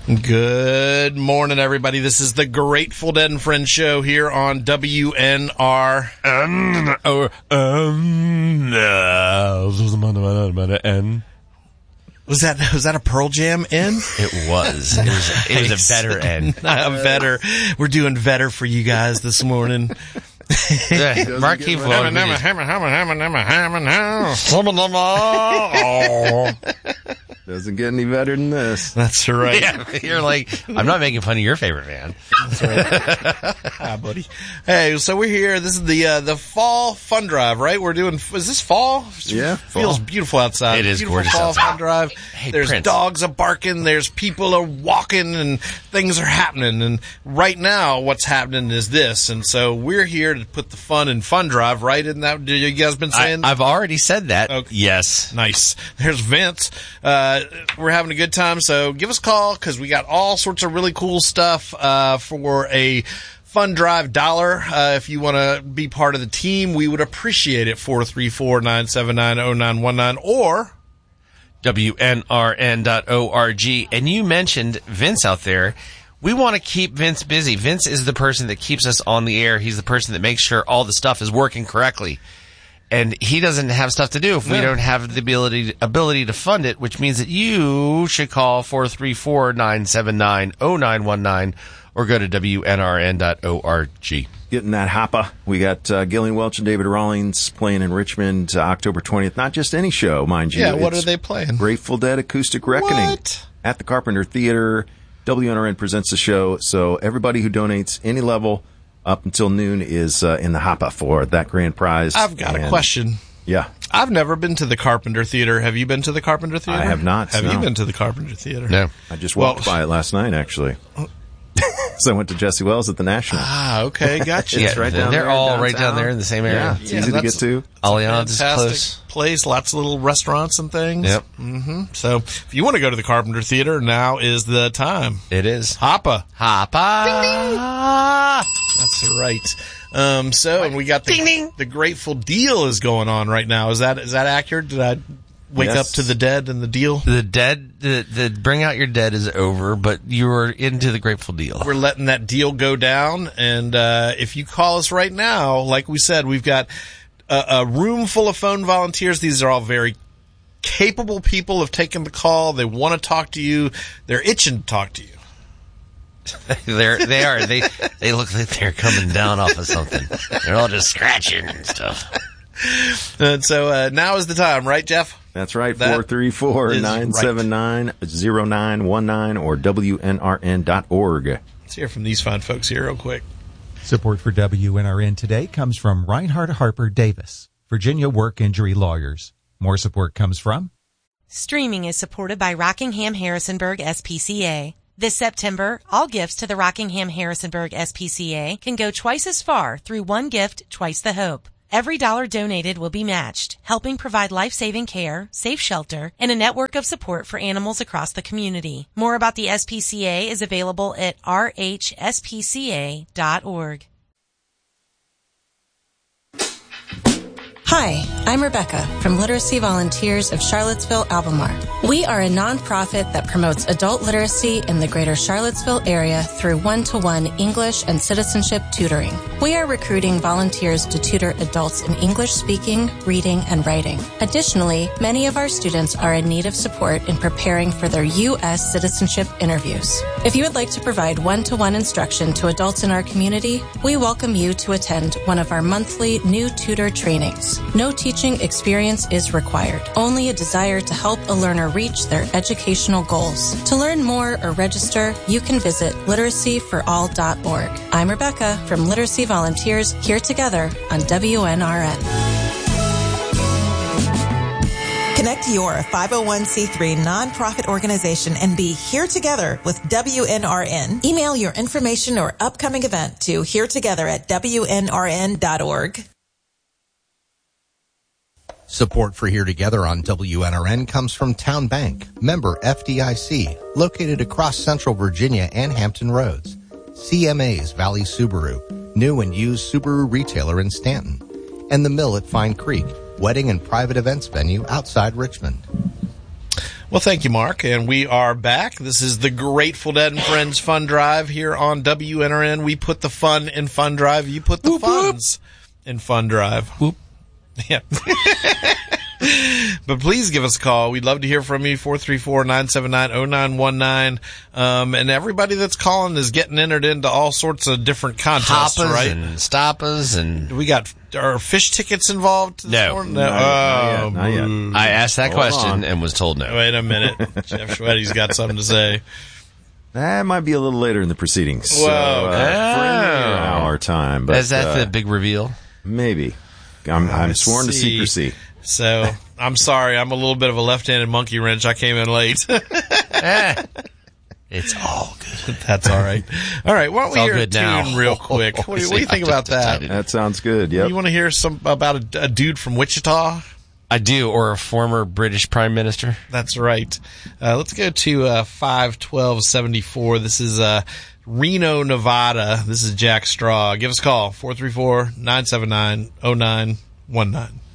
Good morning, everybody. This is the Grateful Dead and Friends show here on WNR. Was that a Pearl Jam N? It was. It was a better N. Better. We're doing better for you guys this morning. Marquise doesn't get any better than this. That's right. Yeah, you're like, I'm not making fun of your favorite band. That's right. Hi, buddy. Hey, so we're here. This is the fall fun drive, right? We're doing. Is this fall? Yeah, feels beautiful outside. It is beautiful gorgeous fall outside. Fun drive. Hey, there's Prince. dogs a barking. There's people are walking, and things are happening. And right now, what's happening is this. And so we're here to put the fun in fun drive, right? Isn't that what you guys been saying? I've already said that. Okay. Yes. Nice. There's Vince. We're having a good time, so give us a call because we got all sorts of really cool stuff for a Fun Drive $1. If you want to be part of the team, we would appreciate it. 434-979-0919 or WNRN.org. And you mentioned Vince out there. We want to keep Vince busy. Vince is the person that keeps us on the air. He's the person that makes sure all the stuff is working correctly. And he doesn't have stuff to do if we don't have the ability to fund it, which means that you should call 434-979-0919 or go to WNRN.org. Getting that hoppa. We got Gillian Welch and David Rawlings playing in Richmond October 20th. Not just any show, mind you. Yeah, what It's are they playing? Grateful Dead Acoustic Reckoning. What? At the Carpenter Theater. WNRN presents the show, so everybody who donates any level up until noon is in the hoppa for that grand prize. I've got a question. Yeah. I've never been to the Carpenter Theater. Have you been to the Carpenter Theater? I have not. Have no. you been to the Carpenter Theater? No. I just walked by it last night, actually. So I went to Jesse Wells at the National. Ah, okay, gotcha. It's right down they're there, all right downtown. down there in the same area. Yeah, it's easy to get to. Allianz is Fantastic close. place, lots of little restaurants and things. Yep. Mm-hmm. So if you want to go to the Carpenter Theater, now is the time. It is. Hoppa. Hoppa. That's right. And we got the Grateful Deal is going on right now. Is that accurate? Did I wake up to the dead and the deal? The dead, the bring out your dead is over, but you're into the Grateful Deal. We're letting that deal go down. And if you call us right now, like we said, we've got a room full of phone volunteers. These are all very capable people have taken the call. They want to talk to you. They're itching to talk to you. They are. They look like they're coming down off of something. They're all just scratching and stuff. And so now is the time, right, Jeff? That's right. That 434-979-0919 or WNRN.org. Let's hear from these fine folks here real quick. Support for WNRN today comes from Reinhard Harper Davis, Virginia Work Injury Lawyers. More support comes from Streaming is supported by Rockingham Harrisonburg SPCA. This September, all gifts to the Rockingham Harrisonburg SPCA can go twice as far through one gift, twice the hope. Every dollar donated will be matched, helping provide life-saving care, safe shelter, and a network of support for animals across the community. More about the SPCA is available at rhspca.org. Hi, I'm Rebecca from Literacy Volunteers of Charlottesville, Albemarle. We are a nonprofit that promotes adult literacy in the greater Charlottesville area through one-to-one English and citizenship tutoring. We are recruiting volunteers to tutor adults in English speaking, reading, and writing. Additionally, many of our students are in need of support in preparing for their U.S. citizenship interviews. If you would like to provide one-to-one instruction to adults in our community, we welcome you to attend one of our monthly new tutor trainings. No teaching experience is required, only a desire to help a learner reach their educational goals. To learn more or register, you can visit literacyforall.org. I'm Rebecca from Literacy Volunteers, here together on WNRN. Connect your 501c3 nonprofit organization and be here together with WNRN. Email your information or upcoming event to heretogether@WNRN.org. Support for Here Together on WNRN comes from Town Bank, member FDIC, located across Central Virginia and Hampton Roads. CMA's Valley Subaru, new and used Subaru retailer in Stanton. And The Mill at Fine Creek, wedding and private events venue outside Richmond. Well, thank you, Mark. And we are back. This is the Grateful Dead and Friends Fun Drive here on WNRN. We put the fun in Fun Drive. You put the funds in Fun Drive. Whoop. Yeah. But please give us a call. We'd love to hear from you. 434-979-0919. And everybody that's calling is getting entered into all sorts of different contests, Hoppers right? and stoppas and... We got our fish tickets involved this No. morning? Not yet. I asked that Hold question on. and was told no. Wait a minute. Jeff Schwetty's got something to say. That might be a little later in the proceedings. Whoa. Our time. But, Is that the big reveal? Maybe. I'm sworn to see. secrecy. So, I'm sorry. I'm a little bit of a left-handed monkey wrench. I came in late. It's all good. That's all right. All right. Why don't we all hear a good now. tune real quick? What do you think about that? That sounds good. Yep. You want to hear about a dude from Wichita? I do, or a former British Prime Minister. That's right. Let's go to 51274. This is Reno, Nevada. This is Jack Straw. Give us a call, 434-979-0919.